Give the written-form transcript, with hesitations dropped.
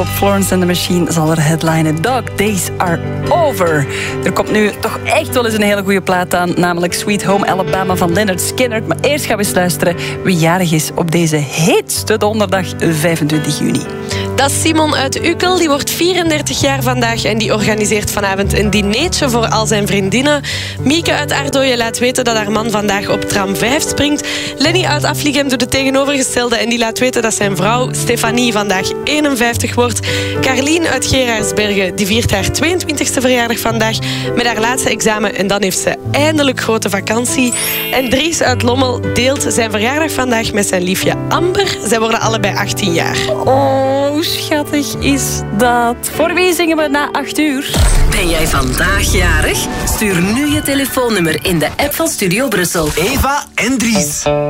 Op Florence and the Machine zal er headlinen Dog Days Are Over. Er komt nu toch echt wel eens een hele goede plaat aan, namelijk Sweet Home Alabama van Lynyrd Skynyrd. Maar eerst gaan we eens luisteren wie jarig is op deze heetste donderdag 25 juni. Dat is Simon uit Ukkel, die wordt 34 jaar vandaag en die organiseert vanavond een dineetje voor al zijn vriendinnen. Mieke uit Ardooien laat weten dat haar man vandaag op tram 5 springt. Lenny uit Afligem doet het tegenovergestelde en die laat weten dat zijn vrouw Stefanie vandaag 51 wordt. Carlien uit Geraardsbergen die viert haar 22e verjaardag vandaag met haar laatste examen en dan heeft ze eindelijk grote vakantie. En Dries uit Lommel deelt zijn verjaardag vandaag met zijn liefje Amber. Zij worden allebei 18 jaar. Oh, schattig is dat. Voor wie zingen we na 8 uur? Ben jij vandaag jarig? Stuur nu je telefoonnummer in de app van Studio Brussel. Eva en Dries.